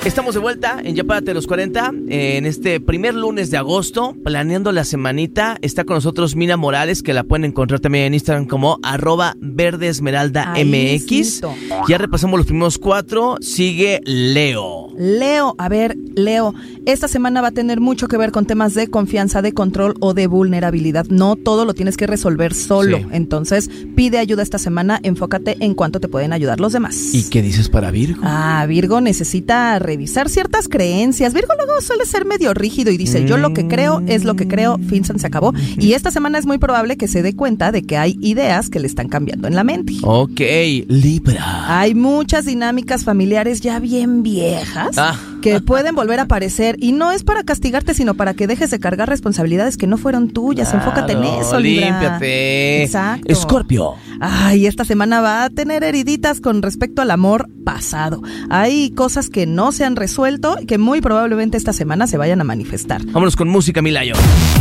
Estamos de vuelta en Ya Párate los 40, en este primer lunes de agosto, planeando la semanita. Está con nosotros Mina Morales, que la pueden encontrar también en Instagram como @verdeesmeraldamx. Ya repasamos los primeros 4, sigue Leo. Leo, esta semana va a tener mucho que ver con temas de confianza, de control o de vulnerabilidad. No todo lo tienes que resolver solo. Sí. Entonces, pide ayuda esta semana, enfócate en cuánto te pueden ayudar los demás. ¿Y qué dices para Virgo? Virgo necesita revisar ciertas creencias. Virgo luego suele ser medio rígido y dice, yo lo que creo es lo que creo, fin, se acabó. Y esta semana es muy probable que se dé cuenta de que hay ideas que le están cambiando en la mente. Ok, Libra. Hay muchas dinámicas familiares ya bien viejas que pueden volver a aparecer, y no es para castigarte, sino para que dejes de cargar responsabilidades que no fueron tuyas. Claro, enfócate en eso, Libra. Límpiate. Exacto. Escorpio. Esta semana va a tener heriditas con respecto al amor pasado. Hay cosas que no se han resuelto y que muy probablemente esta semana se vayan a manifestar. Vámonos con música, Milayo.